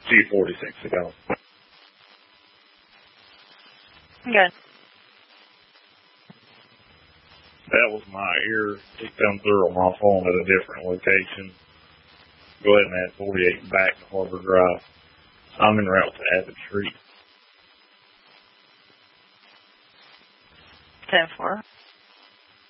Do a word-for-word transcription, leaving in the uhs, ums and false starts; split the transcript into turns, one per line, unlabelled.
G forty-six ago.
Good.
That was my ear. It come through on my phone at a different location. Go ahead and add forty-eight back to Harbor Drive. I'm en route to Abbott Street.
ten four.